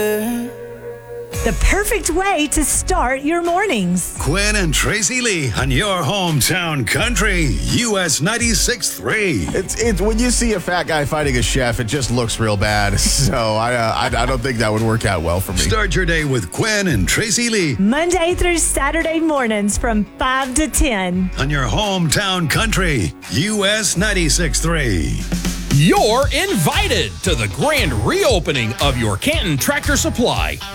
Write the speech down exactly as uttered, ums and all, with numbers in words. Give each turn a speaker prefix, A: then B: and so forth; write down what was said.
A: The perfect way to start your mornings.
B: Quinn and Tracy Lee on your hometown country, U S ninety-six point three.
C: It's it's when you see a fat guy fighting a chef, it just looks real bad. So I, uh, I I don't think that would work out well for me.
B: Start your day with Quinn and Tracy Lee
A: Monday through Saturday mornings from five to ten.
B: on your hometown country, U S ninety-six point three.
D: You're invited to the grand reopening of your Canton Tractor Supply